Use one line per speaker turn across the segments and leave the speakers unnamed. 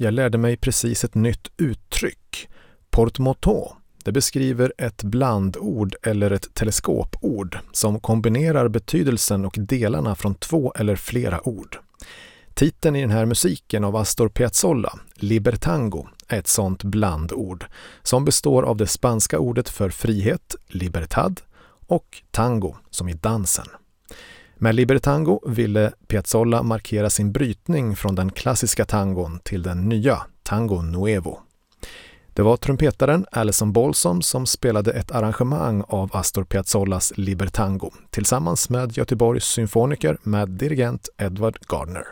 jag lärde mig precis ett nytt uttryck. Portmanteau. Det beskriver ett blandord eller ett teleskopord som kombinerar betydelsen och delarna från 2 eller flera ord. Titeln i den här musiken av Astor Piazzolla, Libertango, är ett sånt blandord som består av det spanska ordet för frihet, libertad, och tango som i dansen. Med Libertango ville Piazzolla markera sin brytning från den klassiska tangon till den nya Tango Nuevo. Det var trumpetaren Alison Balsom som spelade ett arrangemang av Astor Piazzollas Libertango tillsammans med Göteborgs symfoniker med dirigent Edward Gardner.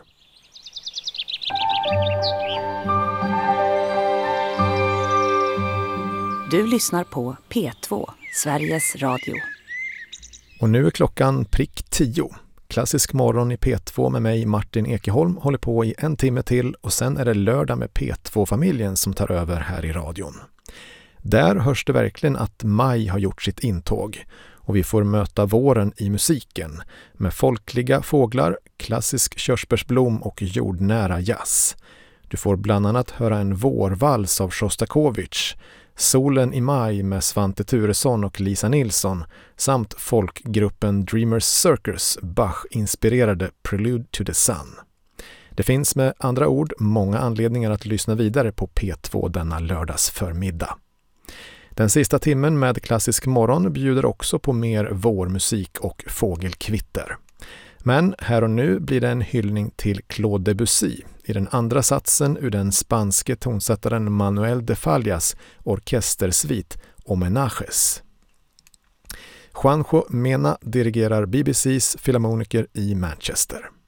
Du lyssnar på P2, Sveriges Radio.
Och nu är klockan prick 10. Klassisk morgon i P2 med mig, Martin Ekeholm, håller på i 1 timme till och sen är det lördag med P2-familjen som tar över här i radion. Där hörs det verkligen att maj har gjort sitt intåg och vi får möta våren i musiken med folkliga fåglar, klassisk körsbärsblom och jordnära jazz. Du får bland annat höra en vårvals av Shostakovich, Solen i maj med Svante Turesson och Lisa Nilsson samt folkgruppen Dreamers Circus Bach-inspirerade Prelude to the Sun. Det finns med andra ord många anledningar att lyssna vidare på P2 denna lördags förmiddag. Den sista timmen med klassisk morgon bjuder också på mer vårmusik och fågelkvitter. Men här och nu blir det en hyllning till Claude Debussy i den andra satsen ur den spanske tonsättaren Manuel de Fallas orkestersvit Homenages. Juanjo Mena dirigerar BBCs filharmoniker i Manchester.